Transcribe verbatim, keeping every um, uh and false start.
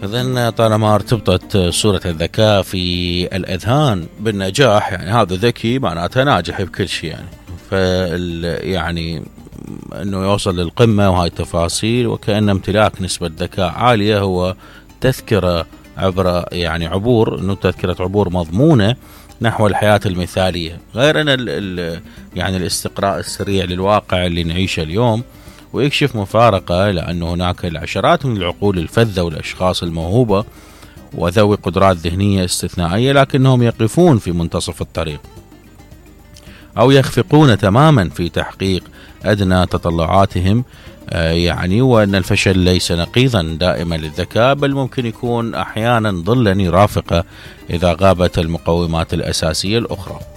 إذن طالما ارتبطت صورة الذكاء في الأذهان بالنجاح، يعني هذا ذكي معناته ناجح بكل شيء، يعني فال يعني أنه يوصل للقمة وهاي التفاصيل، وكأن امتلاك نسبة ذكاء عالية هو تذكرة عبر يعني عبور أنه تذكرة عبور مضمونة نحو الحياة المثالية، غير أن ال ال يعني الاستقراء السريع للواقع اللي نعيشه اليوم، ويكشف مفارقة لأن هناك العشرات من العقول الفذة والأشخاص الموهوبة وذوي قدرات ذهنية استثنائية، لكنهم يقفون في منتصف الطريق أو يخفقون تماما في تحقيق أدنى تطلعاتهم. آه يعني وأن الفشل ليس نقيضا دائما للذكاء، بل ممكن يكون أحيانا ظلا يرافقه إذا غابت المقومات الأساسية الأخرى.